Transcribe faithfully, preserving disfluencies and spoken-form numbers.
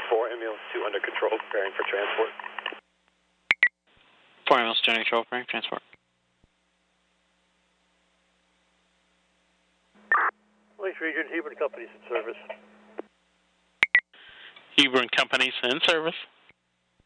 four ambulance two under control, preparing for transport. four ambulance two under control, preparing for transport. Police Region, Hebron Companies in service. Hebron Companies in service.